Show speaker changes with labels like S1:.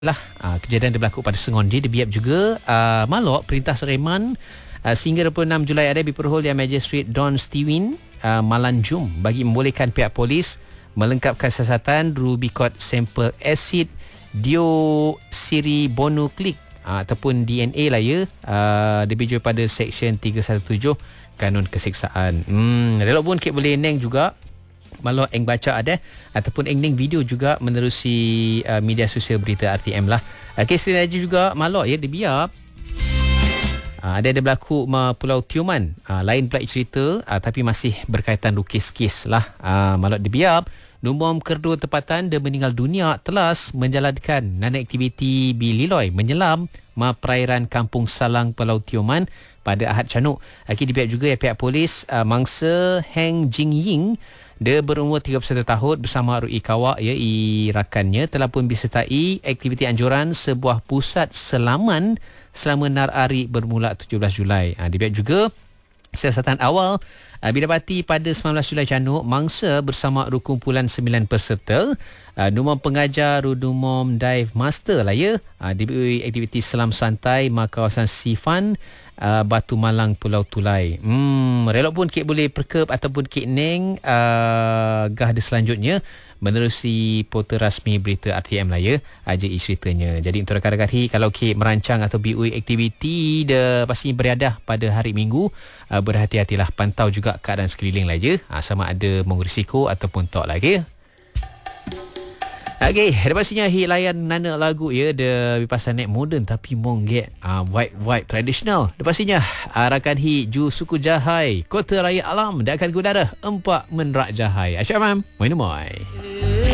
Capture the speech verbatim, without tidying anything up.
S1: lah uh, kejadian dia berlaku pada Sengondi di Biak juga. uh, Malok perintah sereman uh, sehingga dua puluh enam Julai ada diperhol yang Magistrate Don Stewin uh, Malanjum bagi membolehkan pihak polis melengkapkan siasatan Rubicot sampel asid deoksiribonukleik uh, ataupun D N A lah ya, uh, dibijuk pada Seksyen tiga satu tujuh Kanun Keseksaan. Hmm, relok pun kek boleh neng juga malah eng baca ada ataupun eng neng video juga menerusi uh, media sosial berita R T M lah. Okey, selain itu juga malah ya di Biak uh, ada ada berlaku uh, Pulau Tioman. Uh, lain pula cerita uh, tapi masih berkaitan lukis kes lah. Uh, malah di Biak Numom Kerdo tempatan dia meninggal dunia telas menjalankan nana aktiviti bililoi menyelam ma perairan Kampung Salang Pulau Tioman pada Ahad Canuk. Okey, di Biak juga ya pihak polis uh, mangsa Heng Jing Ying. Dia berumur tiga puluh satu tahun bersama Rui Kawak ya i rakannya telah pun disertai aktiviti anjuran sebuah pusat selaman selama nar hari bermula tujuh belas Julai. Ha, dia juga siasatan awal uh, didapati pada sembilan belas Julai Canuk mangsa bersama kumpulan sembilan peserta uh, Numom pengajar Numom Dive Master lah ya, uh, diberi aktiviti selam santai ma kawasan Sifan Uh, Batu Malang Pulau Tulai. Hmm, relok pun kek boleh perkep ataupun kek neng uh, gah de selanjutnya menerusi portal rasmi berita R T M lah ya. Aja ceritanya. Jadi untuk rakan-rakan kalau kek merancang atau B U I aktiviti de pastinya beriadah pada hari Minggu, uh, berhati-hatilah, pantau juga keadaan sekeliling lah je. Uh, sama ada mengurisiko ataupun tak lagi. Okey, pastinya hi layan nana lagu ya de pasal nek moden tapi mongget uh, white white traditional. Pastinya uh, rakan hi ju suku Jahai Kota Raya Alam dan akan gudara empat menrak Jahai. Asyik mam, moi moi.